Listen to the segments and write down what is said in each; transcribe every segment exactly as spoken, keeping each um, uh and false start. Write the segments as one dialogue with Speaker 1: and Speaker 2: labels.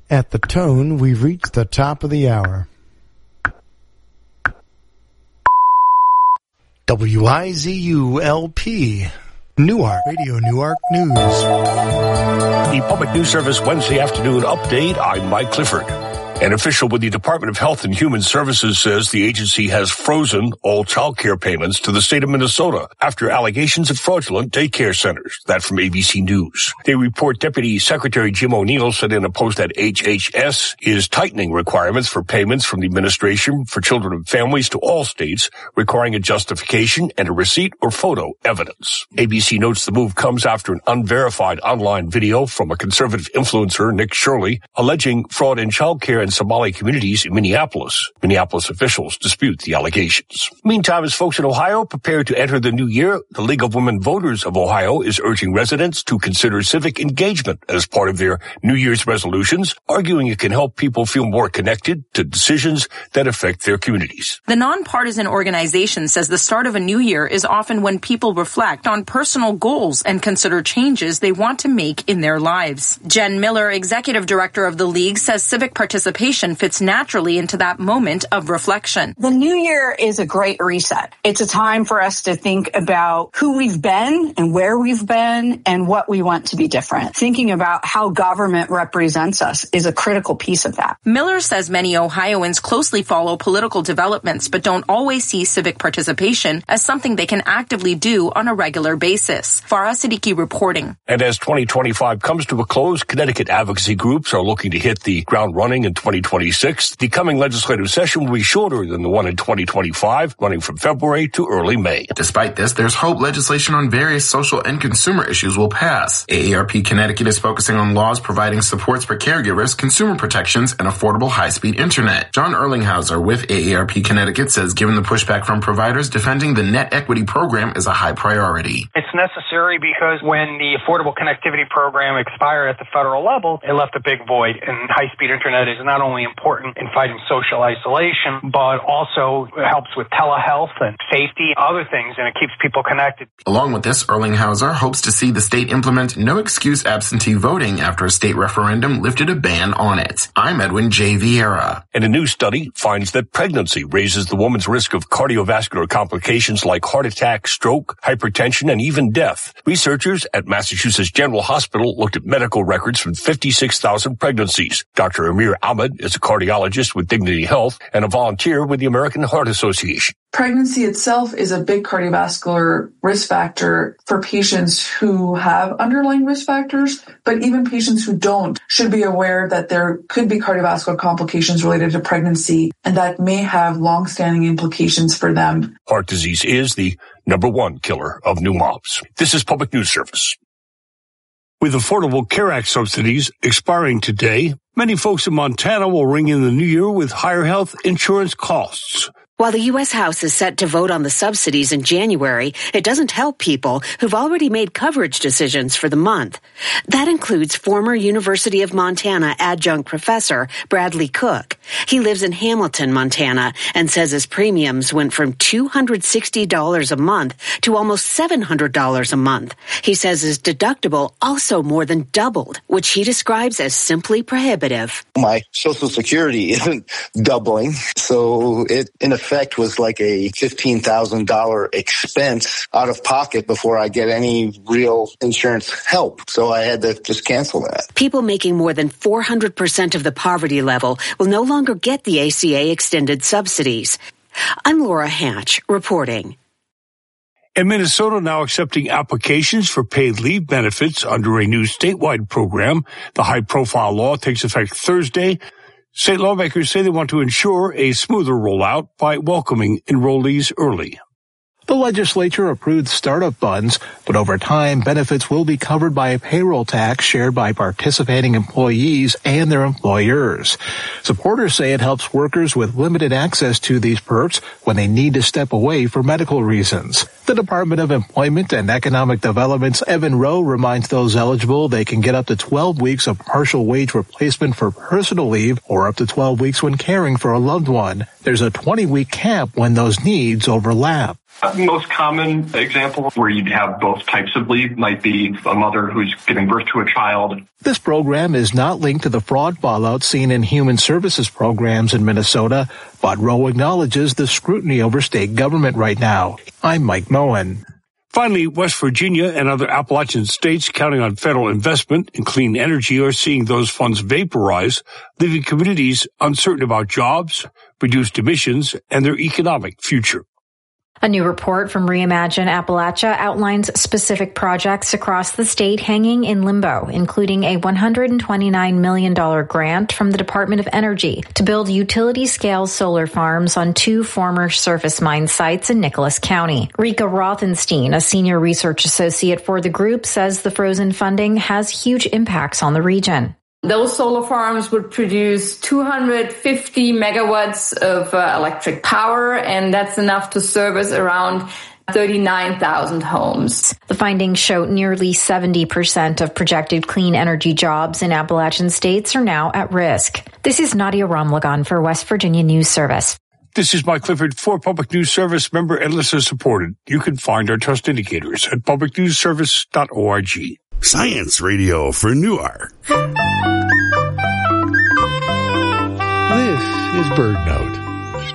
Speaker 1: At the tone, we've reached the top of the hour. W I Z U L P, Newark, Radio Newark News.
Speaker 2: The Public News Service Wednesday afternoon update. I'm Mike Clifford. An official with the Department of Health and Human Services says the agency has frozen all child care payments to the state of Minnesota after allegations of fraudulent daycare centers. That from A B C News. They report Deputy Secretary Jim O'Neill said in a post that H H S is tightening requirements for payments from the Administration for Children and Families to all states, requiring a justification and a receipt or photo evidence. A B C notes the move comes after an unverified online video from a conservative influencer, Nick Shirley, alleging fraud in child care and Somali communities in Minneapolis. Minneapolis officials dispute the allegations. Meantime, as folks in Ohio prepare to enter the new year, the League of Women Voters of Ohio is urging residents to consider civic engagement as part of their New Year's resolutions, arguing it can help people feel more connected to decisions that affect their communities.
Speaker 3: The nonpartisan organization says the start of a new year is often when people reflect on personal goals and consider changes they want to make in their lives. Jen Miller, executive director of the League, says civic participation fits naturally into that moment of reflection.
Speaker 4: The new year is a great reset. It's a time for us to think about who we've been and where we've been and what we want to be different. Thinking about how government represents us is a critical piece of that.
Speaker 3: Miller says many Ohioans closely follow political developments but don't always see civic participation as something they can actively do on a regular basis. Farah Siddiqui reporting.
Speaker 2: And as twenty twenty-five comes to a close, Connecticut advocacy groups are looking to hit the ground running in twenty twenty-six. The coming legislative session will be shorter than the one in twenty twenty-five, running from February to early May.
Speaker 5: Despite this, there's hope legislation on various social and consumer issues will pass. A A R P Connecticut is focusing on laws providing supports for caregivers, consumer protections, and affordable high-speed internet. John Erlinghauser with A A R P Connecticut says given the pushback from providers, defending the net equity program is a high priority.
Speaker 6: It's necessary because when the Affordable Connectivity Program expired at the federal level, it left a big void, and high-speed internet is not only important in fighting social isolation, but also helps with telehealth and safety, other things, and it keeps people connected.
Speaker 5: Along with this, Erlinghauser hopes to see the state implement no-excuse absentee voting after a state referendum lifted a ban on it. I'm Edwin J. Vieira.
Speaker 2: And a new study finds that pregnancy raises the woman's risk of cardiovascular complications like heart attack, stroke, hypertension, and even death. Researchers at Massachusetts General Hospital looked at medical records from fifty-six thousand pregnancies. Doctor Amir Ahmed is a cardiologist with Dignity Health and a volunteer with the American Heart Association.
Speaker 7: Pregnancy itself is a big cardiovascular risk factor for patients who have underlying risk factors, but even patients who don't should be aware that there could be cardiovascular complications related to pregnancy, and that may have long-standing implications for them.
Speaker 2: Heart disease is the number one killer of new moms. This is Public News Service. With Affordable Care Act subsidies expiring today, many folks in Montana will ring in the new year with higher health insurance costs.
Speaker 8: While the U S House is set to vote on the subsidies in January, it doesn't help people who've already made coverage decisions for the month. That includes former University of Montana adjunct professor Bradley Cook. He lives in Hamilton, Montana, and says his premiums went from two hundred sixty dollars a month to almost seven hundred dollars a month. He says his deductible also more than doubled, which he describes as simply prohibitive.
Speaker 9: My Social Security isn't doubling, so it, in effect, effect was like a fifteen thousand dollars expense out of pocket before I get any real insurance help. So I had to just cancel that.
Speaker 8: People making more than four hundred percent of the poverty level will no longer get the A C A extended subsidies. I'm Laura Hatch reporting.
Speaker 2: And Minnesota now accepting applications for paid leave benefits under a new statewide program. The high-profile law takes effect Thursday. State lawmakers say they want to ensure a smoother rollout by welcoming enrollees early.
Speaker 10: The legislature approved startup funds, but over time, benefits will be covered by a payroll tax shared by participating employees and their employers. Supporters say it helps workers with limited access to these perks when they need to step away for medical reasons. The Department of Employment and Economic Development's Evan Rowe reminds those eligible they can get up to twelve weeks of partial wage replacement for personal leave or up to twelve weeks when caring for a loved one. There's a twenty-week cap when those needs overlap.
Speaker 11: The most common example where you'd have both types of leave might be a mother who's giving birth to a child.
Speaker 10: This program is not linked to the fraud fallout seen in human services programs in Minnesota, but Rowe acknowledges the scrutiny over state government right now. I'm Mike Moen.
Speaker 2: Finally, West Virginia and other Appalachian states counting on federal investment in clean energy are seeing those funds vaporize, leaving communities uncertain about jobs, reduced emissions, and their economic future.
Speaker 12: A new report from Reimagine Appalachia outlines specific projects across the state hanging in limbo, including a one hundred twenty-nine million dollars grant from the Department of Energy to build utility-scale solar farms on two former surface mine sites in Nicholas County. Rika Rothenstein, a senior research associate for the group, says the frozen funding has huge impacts on the region.
Speaker 13: Those solar farms would produce two hundred fifty megawatts of uh, electric power, and that's enough to service around thirty-nine thousand homes.
Speaker 12: The findings show nearly seventy percent of projected clean energy jobs in Appalachian states are now at risk. This is Nadia Ramlagan for West Virginia News Service.
Speaker 2: This is Mike Clifford for Public News Service, member and listener supported. You can find our trust indicators at public news service dot org.
Speaker 14: Science Radio for Newark.
Speaker 1: This is BirdNote.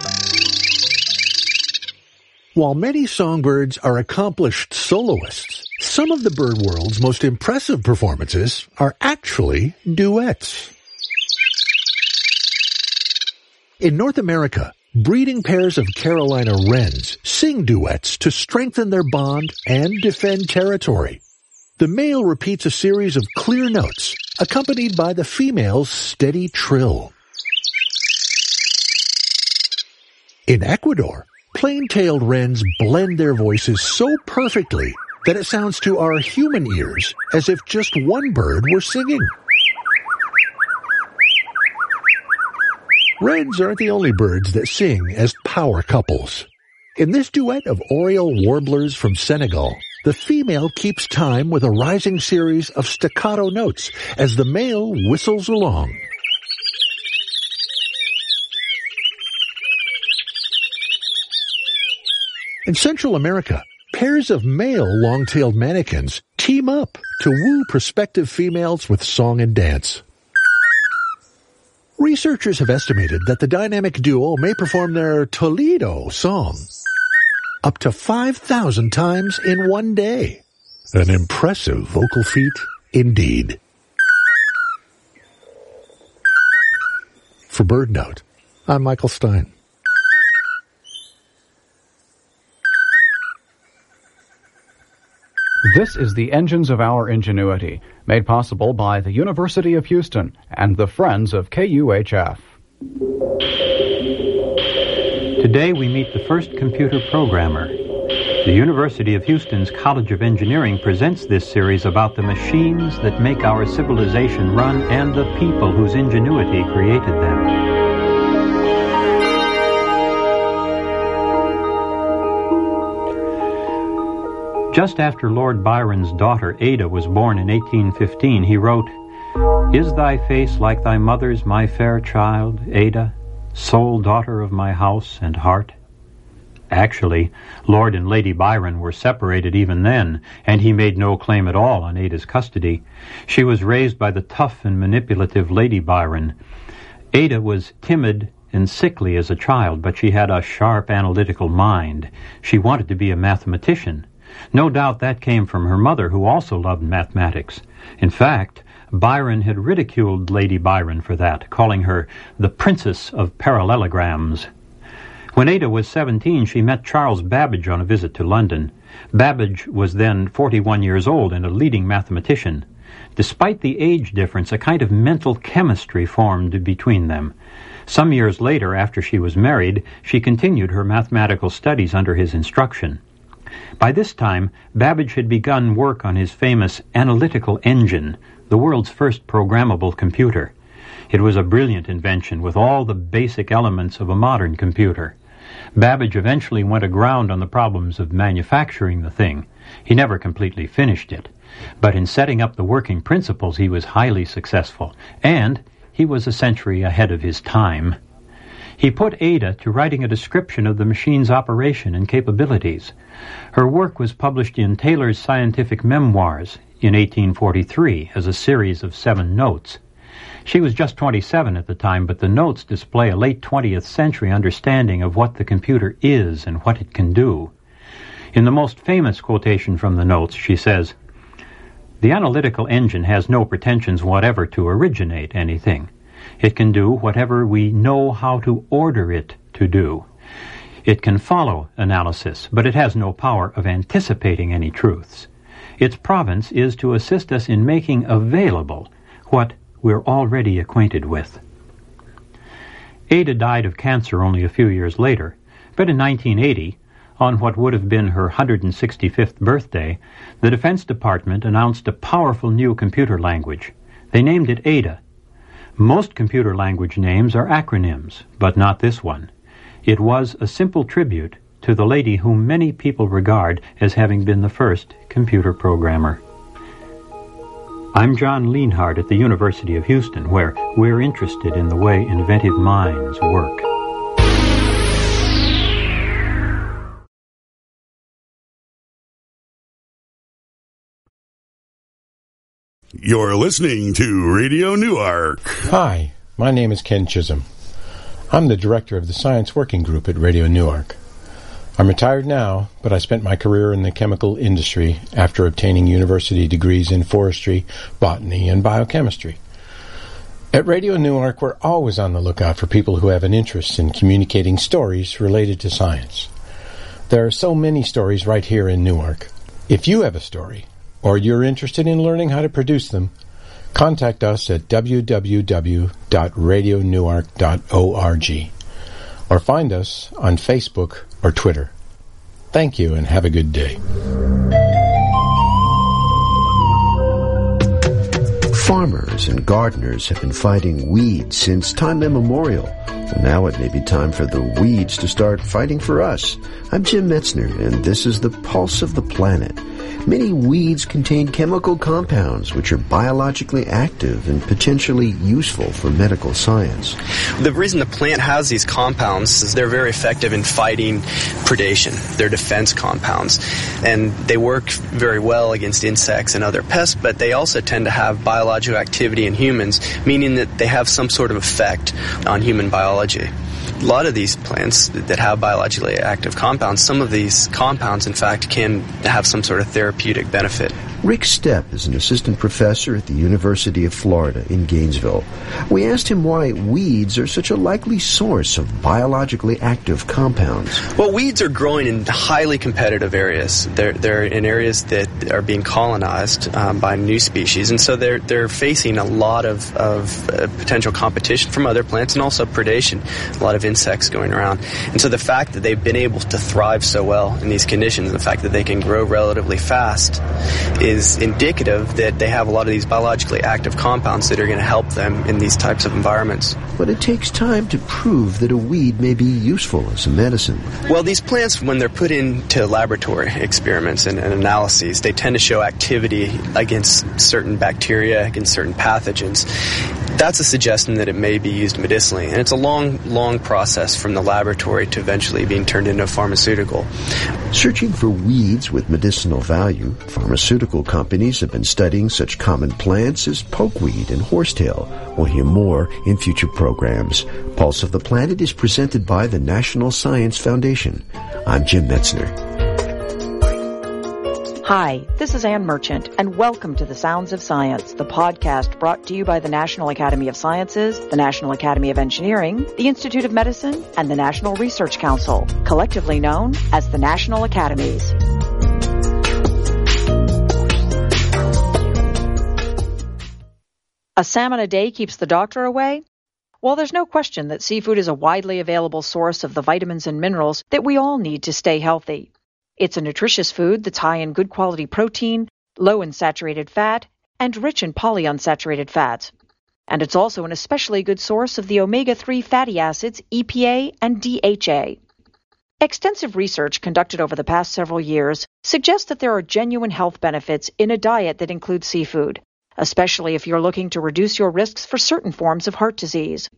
Speaker 1: While many songbirds are accomplished soloists, some of the bird world's most impressive performances are actually duets. In North America, breeding pairs of Carolina wrens sing duets to strengthen their bond and defend territory. The male repeats a series of clear notes, accompanied by the female's steady trill. In Ecuador, plain-tailed wrens blend their voices so perfectly that it sounds to our human ears as if just one bird were singing. Wrens aren't the only birds that sing as power couples. In this duet of oriole warblers from Senegal, the female keeps time with a rising series of staccato notes as the male whistles along. In Central America, pairs of male long-tailed manakins team up to woo prospective females with song and dance. Researchers have estimated that the dynamic duo may perform their Toledo song up to five thousand times in one day. An impressive vocal feat indeed. For BirdNote, I'm Michael Stein.
Speaker 15: This is the Engines of Our Ingenuity, made possible by the University of Houston and the Friends of K U H F.
Speaker 16: Today we meet the first computer programmer. The University of Houston's College of Engineering presents this series about the machines that make our civilization run and the people whose ingenuity created them. Just after Lord Byron's daughter Ada was born in eighteen fifteen, he wrote, "Is thy face like thy mother's, my fair child, Ada, sole daughter of my house and heart?" Actually, Lord and Lady Byron were separated even then, and he made no claim at all on Ada's custody. She was raised by the tough and manipulative Lady Byron. Ada was timid and sickly as a child, but she had a sharp analytical mind. She wanted to be a mathematician. No doubt that came from her mother, who also loved mathematics. In fact, Byron had ridiculed Lady Byron for that, calling her the Princess of Parallelograms. When Ada was seventeen, she met Charles Babbage on a visit to London. Babbage was then forty-one years old and a leading mathematician. Despite the age difference, a kind of mental chemistry formed between them. Some years later, after she was married, she continued her mathematical studies under his instruction. By this time, Babbage had begun work on his famous analytical engine, the world's first programmable computer. It was a brilliant invention with all the basic elements of a modern computer. Babbage eventually went aground on the problems of manufacturing the thing. He never completely finished it. But in setting up the working principles, he was highly successful, and he was a century ahead of his time. He put Ada to writing a description of the machine's operation and capabilities. Her work was published in Taylor's Scientific Memoirs in eighteen forty-three as a series of seven notes. She was just twenty-seven at the time, but the notes display a late twentieth century understanding of what the computer is and what it can do. In the most famous quotation from the notes, she says, "The analytical engine has no pretensions whatever to originate anything. It can do whatever we know how to order it to do. It can follow analysis, but it has no power of anticipating any truths. Its province is to assist us in making available what we're already acquainted with." Ada died of cancer only a few years later, but in nineteen eighty, on what would have been her one hundred sixty-fifth birthday, the Defense Department announced a powerful new computer language. They named it Ada. Most computer language names are acronyms, but not this one. It was a simple tribute to the lady whom many people regard as having been the first computer programmer. I'm John Lienhardt at the University of Houston, where we're interested in the way inventive minds work.
Speaker 14: You're listening to Radio Newark.
Speaker 17: Hi, my name is Ken Chisholm. I'm the director of the Science Working Group at Radio Newark. I'm retired now, but I spent my career in the chemical industry after obtaining university degrees in forestry, botany, and biochemistry. At Radio Newark, we're always on the lookout for people who have an interest in communicating stories related to science. There are so many stories right here in Newark. If you have a story, or you're interested in learning how to produce them, contact us at w w w dot radio newark dot org or find us on Facebook or Twitter. Thank you and have a good day.
Speaker 18: Farmers and gardeners have been fighting weeds since time immemorial. Well, now it may be time for the weeds to start fighting for us. I'm Jim Metzner, and this is the Pulse of the Planet. Many weeds contain chemical compounds which are biologically active and potentially useful for medical science.
Speaker 19: The reason the plant has these compounds is they're very effective in fighting predation. They're defense compounds, and they work very well against insects and other pests, but they also tend to have biological activity in humans, meaning that they have some sort of effect on human biology. A lot of these plants that have biologically active compounds, some of these compounds, in fact, can have some sort of therapeutic benefit.
Speaker 18: Rick Stepp is an assistant professor at the University of Florida in Gainesville. We asked him why weeds are such a likely source of biologically active compounds.
Speaker 19: Well, weeds are growing in highly competitive areas. They're, they're in areas that are being colonized um, by new species, and so they're they're facing a lot of, of uh, potential competition from other plants and also predation, a lot of insects going around. And so the fact that they've been able to thrive so well in these conditions, the fact that they can grow relatively fast, is is indicative that they have a lot of these biologically active compounds that are going to help them in these types of environments.
Speaker 18: But it takes time to prove that a weed may be useful as a medicine.
Speaker 19: Well, these plants, when they're put into laboratory experiments and, and analyses, they tend to show activity against certain bacteria, against certain pathogens. That's a suggestion that it may be used medicinally, and it's a long, long process from the laboratory to eventually being turned into a pharmaceutical.
Speaker 18: Searching for weeds with medicinal value, pharmaceutical companies have been studying such common plants as pokeweed and horsetail. We'll hear more in future programs. Pulse of the Planet is presented by the National Science Foundation. I'm Jim Metzner.
Speaker 20: Hi, this is Ann Merchant, and welcome to The Sounds of Science, the podcast brought to you by the National Academy of Sciences, the National Academy of Engineering, the Institute of Medicine, and the National Research Council, collectively known as the National Academies. A salmon a day keeps the doctor away? Well, there's no question that seafood is a widely available source of the vitamins and minerals that we all need to stay healthy. It's a nutritious food that's high in good quality protein, low in saturated fat, and rich in polyunsaturated fats. And it's also an especially good source of the omega three fatty acids E P A and D H A. Extensive research conducted over the past several years suggests that there are genuine health benefits in a diet that includes seafood, especially if you're looking to reduce your risks for certain forms of heart disease.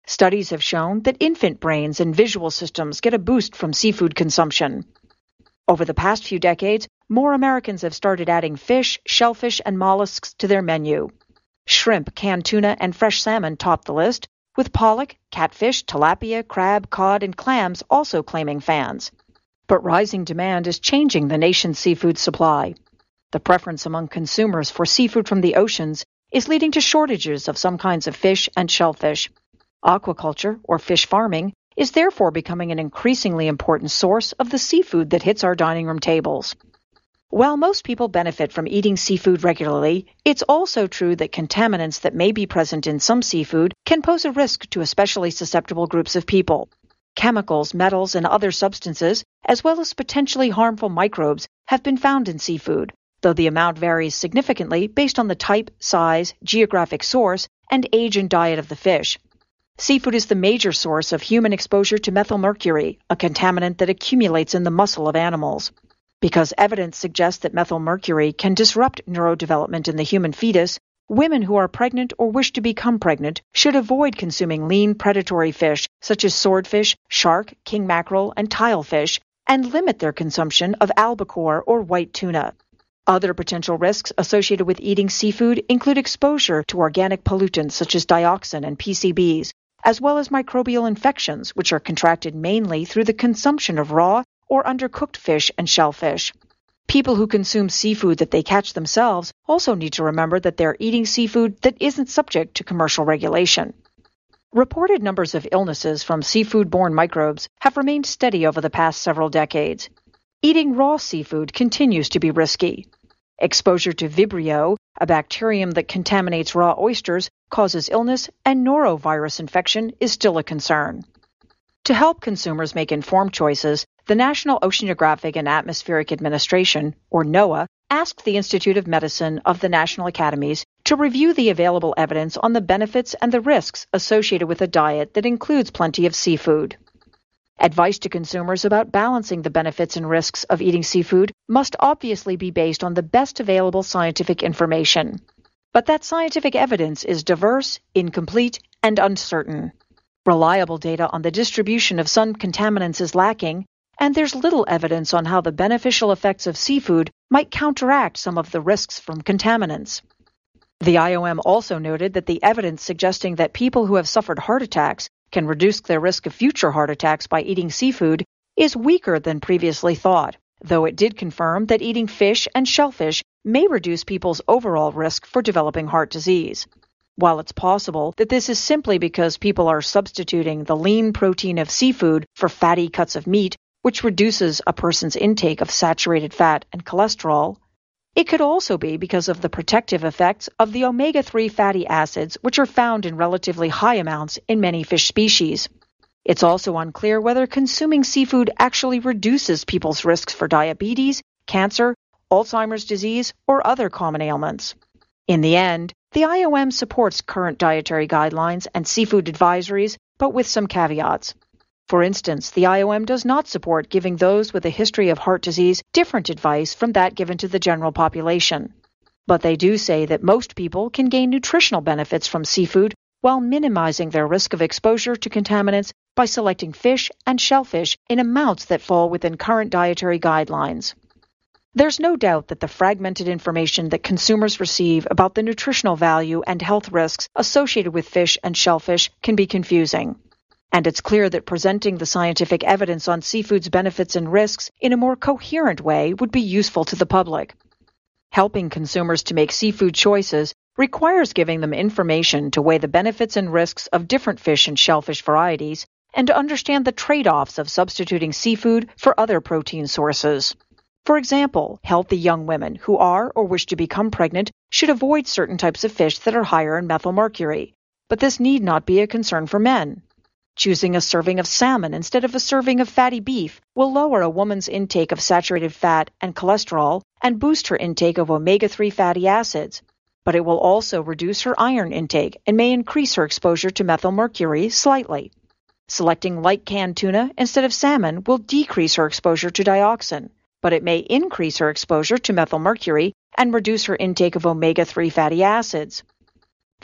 Speaker 20: Studies have shown that infant brains and visual systems get a boost from seafood consumption. Over the past few decades, more Americans have started adding fish, shellfish, and mollusks to their menu. Shrimp, canned tuna, and fresh salmon top the list, with pollock, catfish, tilapia, crab, cod, and clams also claiming fans. But rising demand is changing the nation's seafood supply. The preference among consumers for seafood from the oceans is leading to shortages of some kinds of fish and shellfish. Aquaculture, or fish farming, is therefore becoming an increasingly important source of the seafood that hits our dining room tables. While most people benefit from eating seafood regularly, it's also true that contaminants that may be present in some seafood can pose a risk to especially susceptible groups of people. Chemicals, metals, and other substances, as well as potentially harmful microbes, have been found in seafood, though the amount varies significantly based on the type, size, geographic source, and age and diet of the fish. Seafood is the major source of human exposure to methylmercury, a contaminant that accumulates in the muscle of animals. Because evidence suggests that methylmercury can disrupt neurodevelopment in the human fetus, women who are pregnant or wish to become pregnant should avoid consuming lean predatory fish such as swordfish, shark, king mackerel, and tilefish, and limit their consumption of albacore or white tuna. Other potential risks associated with eating seafood include exposure to organic pollutants such as dioxin and P C Bs, as well as microbial infections, which are contracted mainly through the consumption of raw or undercooked fish and shellfish. People who consume seafood that they catch themselves also need to remember that they're eating seafood that isn't subject to commercial regulation. Reported numbers of illnesses from seafood-borne microbes have remained steady over the past several decades. Eating raw seafood continues to be risky. Exposure to Vibrio, a bacterium that contaminates raw oysters, causes illness, and norovirus infection is still a concern. To help consumers make informed choices, the National Oceanographic and Atmospheric Administration, or NOAA, asked the Institute of Medicine of the National Academies to review the available evidence on the benefits and the risks associated with a diet that includes plenty of seafood. Advice to consumers about balancing the benefits and risks of eating seafood must obviously be based on the best available scientific information. But that scientific evidence is diverse, incomplete, and uncertain. Reliable data on the distribution of some contaminants is lacking, and there's little evidence on how the beneficial effects of seafood might counteract some of the risks from contaminants. The I O M also noted that the evidence suggesting that people who have suffered heart attacks can reduce their risk of future heart attacks by eating seafood is weaker than previously thought, though it did confirm that eating fish and shellfish may reduce people's overall risk for developing heart disease. While it's possible that this is simply because people are substituting the lean protein of seafood for fatty cuts of meat, which reduces a person's intake of saturated fat and cholesterol, it could also be because of the protective effects of the omega three fatty acids, which are found in relatively high amounts in many fish species. It's also unclear whether consuming seafood actually reduces people's risks for diabetes, cancer, Alzheimer's disease, or other common ailments. In the end, the I O M supports current dietary guidelines and seafood advisories, but with some caveats. For instance, the I O M does not support giving those with a history of heart disease different advice from that given to the general population. But they do say that most people can gain nutritional benefits from seafood while minimizing their risk of exposure to contaminants by selecting fish and shellfish in amounts that fall within current dietary guidelines. There's no doubt that the fragmented information that consumers receive about the nutritional value and health risks associated with fish and shellfish can be confusing. And it's clear that presenting the scientific evidence on seafood's benefits and risks in a more coherent way would be useful to the public. Helping consumers to make seafood choices requires giving them information to weigh the benefits and risks of different fish and shellfish varieties and to understand the trade-offs of substituting seafood for other protein sources. For example, healthy young women who are or wish to become pregnant should avoid certain types of fish that are higher in methylmercury, but this need not be a concern for men. Choosing a serving of salmon instead of a serving of fatty beef will lower a woman's intake of saturated fat and cholesterol and boost her intake of omega three fatty acids, but it will also reduce her iron intake and may increase her exposure to methylmercury slightly. Selecting light canned tuna instead of salmon will decrease her exposure to dioxin, but it may increase her exposure to methylmercury and reduce her intake of omega three fatty acids.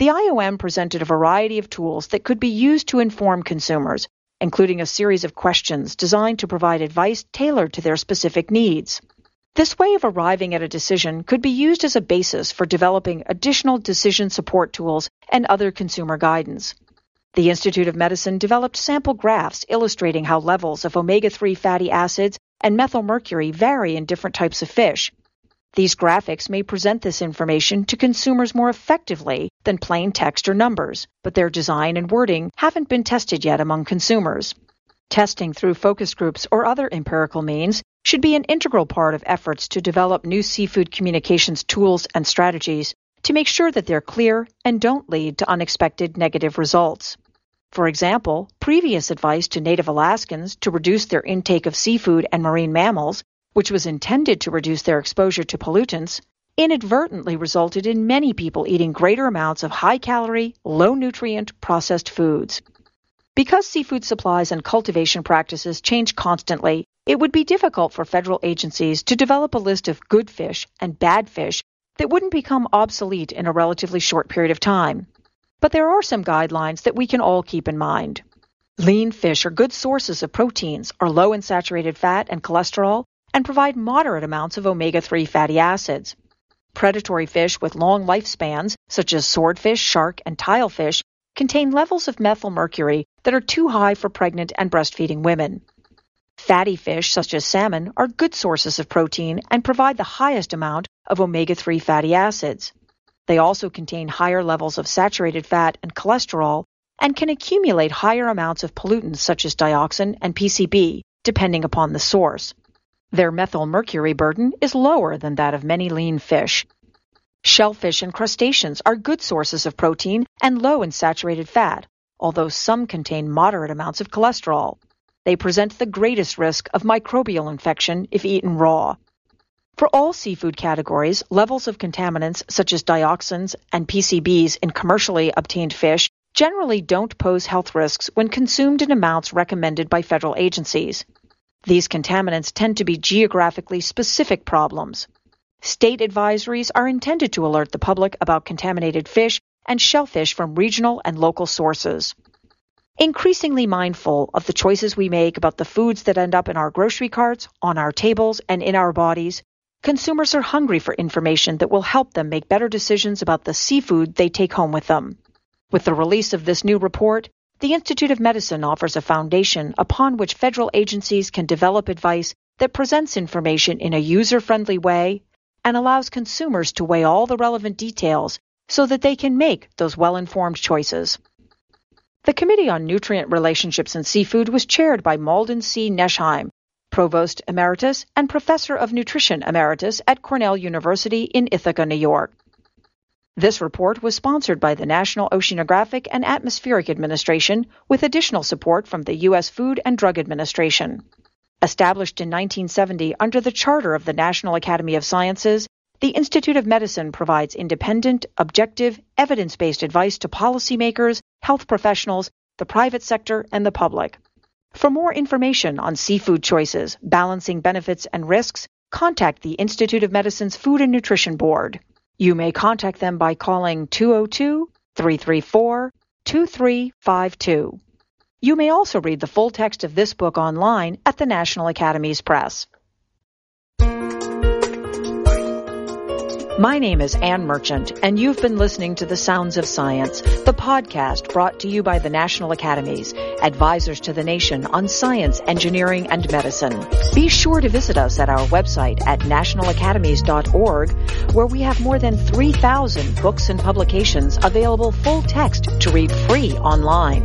Speaker 20: The I O M presented a variety of tools that could be used to inform consumers, including a series of questions designed to provide advice tailored to their specific needs. This way of arriving at a decision could be used as a basis for developing additional decision support tools and other consumer guidance. The Institute of Medicine developed sample graphs illustrating how levels of omega three fatty acids and methylmercury vary in different types of fish. These graphics may present this information to consumers more effectively than plain text or numbers, but their design and wording haven't been tested yet among consumers. Testing through focus groups or other empirical means should be an integral part of efforts to develop new seafood communications tools and strategies to make sure that they're clear and don't lead to unexpected negative results. For example, previous advice to native Alaskans to reduce their intake of seafood and marine mammals, which was intended to reduce their exposure to pollutants, inadvertently resulted in many people eating greater amounts of high-calorie, low-nutrient processed foods. Because seafood supplies and cultivation practices change constantly, it would be difficult for federal agencies to develop a list of good fish and bad fish that wouldn't become obsolete in a relatively short period of time. But there are some guidelines that we can all keep in mind. Lean fish are good sources of proteins, are low in saturated fat and cholesterol, and provide moderate amounts of omega three fatty acids. Predatory fish with long lifespans, such as swordfish, shark, and tilefish, contain levels of methylmercury that are too high for pregnant and breastfeeding women. Fatty fish, such as salmon, are good sources of protein and provide the highest amount of omega three fatty acids. They also contain higher levels of saturated fat and cholesterol and can accumulate higher amounts of pollutants such as dioxin and P C B, depending upon the source. Their methylmercury burden is lower than that of many lean fish. Shellfish and crustaceans are good sources of protein and low in saturated fat, although some contain moderate amounts of cholesterol. They present the greatest risk of microbial infection if eaten raw. For all seafood categories, levels of contaminants such as dioxins and P C Bs in commercially obtained fish generally don't pose health risks when consumed in amounts recommended by federal agencies. These contaminants tend to be geographically specific problems. State advisories are intended to alert the public about contaminated fish and shellfish from regional and local sources. Increasingly mindful of the choices we make about the foods that end up in our grocery carts, on our tables, and in our bodies, consumers are hungry for information that will help them make better decisions about the seafood they take home with them. With the release of this new report, the Institute of Medicine offers a foundation upon which federal agencies can develop advice that presents information in a user-friendly way and allows consumers to weigh all the relevant details so that they can make those well-informed choices. The Committee on Nutrient Relationships in Seafood was chaired by Malden C. Neschheim, Provost Emeritus and Professor of Nutrition Emeritus at Cornell University in Ithaca, New York. This report was sponsored by the National Oceanographic and Atmospheric Administration with additional support from the U S Food and Drug Administration. Established in nineteen seventy under the charter of the National Academy of Sciences, the Institute of Medicine provides independent, objective, evidence-based advice to policymakers, health professionals, the private sector, and the public. For more information on seafood choices, balancing benefits and risks, contact the Institute of Medicine's Food and Nutrition Board. You may contact them by calling two oh two, three three four, two three five two. You may also read the full text of this book online at the National Academies Press. My name is Ann Merchant, and you've been listening to The Sounds of Science, the podcast brought to you by the National Academies, advisors to the nation on science, engineering, and medicine. Be sure to visit us at our website at national academies dot org, where we have more than three thousand books and publications available full text to read free online.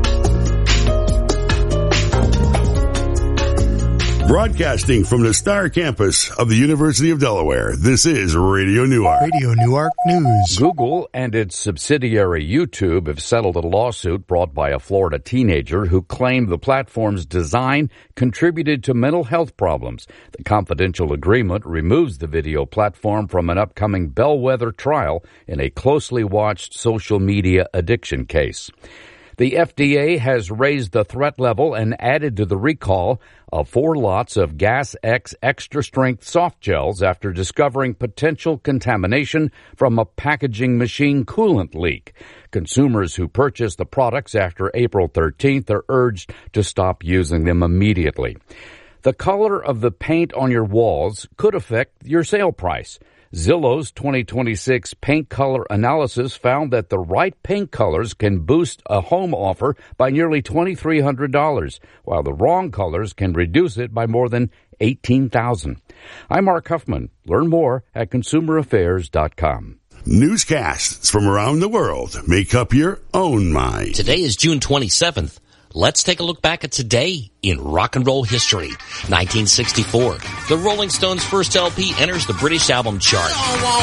Speaker 14: Broadcasting from the Star Campus of the University of Delaware, this is Radio Newark.
Speaker 21: Radio Newark News.
Speaker 22: Google and its subsidiary YouTube have settled a lawsuit brought by a Florida teenager who claimed the platform's design contributed to mental health problems. The confidential agreement removes the video platform from an upcoming bellwether trial in a closely watched social media addiction case. The F D A has raised the threat level and added to the recall of four lots of Gas X extra strength soft gels after discovering potential contamination from a packaging machine coolant leak. Consumers who purchase the products after April thirteenth are urged to stop using them immediately. The color of the paint on your walls could affect your sale price. Zillow's twenty twenty-six paint color analysis found that the right paint colors can boost a home offer by nearly two thousand three hundred dollars, while the wrong colors can reduce it by more than eighteen thousand dollars. I'm Mark Huffman. Learn more at consumer affairs dot com.
Speaker 14: Newscasts from around the world make up your own mind.
Speaker 4: Today is June twenty-seventh. Let's take a look back at today in rock and roll history. nineteen sixty-four. The Rolling Stones' first L P enters the British album chart.